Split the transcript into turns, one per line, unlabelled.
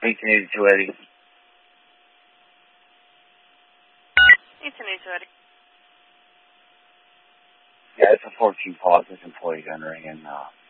1882 Eddie.
1882 Eddie.
Yeah, it's a 14 Politics employee entering in